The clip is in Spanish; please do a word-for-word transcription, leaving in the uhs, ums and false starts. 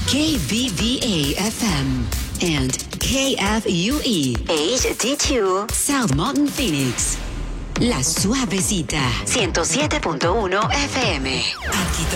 K B V A F M and K F U E H D two South Mountain Phoenix. La Suavecita ciento siete punto uno F M. Aquí